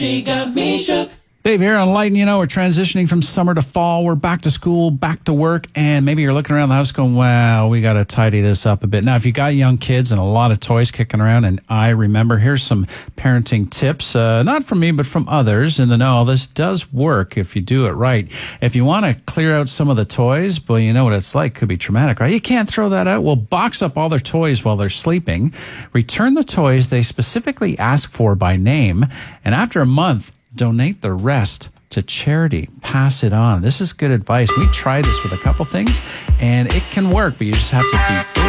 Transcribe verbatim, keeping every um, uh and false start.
She got me shook. Dave here on Light, and you know, we're transitioning from summer to fall. We're back to school, back to work, and maybe you're looking around the house going, wow, we got to tidy this up a bit. Now, if you got young kids and a lot of toys kicking around, and I remember, here's some parenting tips, uh, not from me, but from others in the know. This does work if you do it right. If you want to clear out some of the toys, well, you know what it's like. Could be traumatic, right? You can't throw that out. Well, box up all their toys while they're sleeping. Return the toys they specifically ask for by name, and after a month, donate the rest to charity. Pass it on. This is good advice. We tried this with a couple things, and it can work, but you just have to be